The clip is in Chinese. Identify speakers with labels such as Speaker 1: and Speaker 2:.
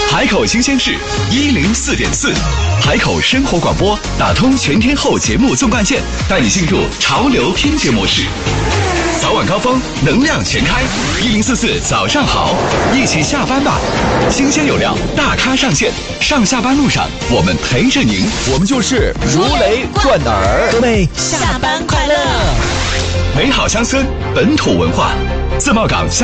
Speaker 1: 海口新鲜事104.4，海口生活广播打通全天候节目纵贯线，带你进入潮流听觉模式。早晚高峰，能量全开，1044早上好，一起下班吧。新鲜有料，大咖上线，上下班路上我们陪着您，
Speaker 2: 我们就是如雷贯耳。
Speaker 3: 各位下班快乐！
Speaker 1: 美好乡村，本土文化，自贸港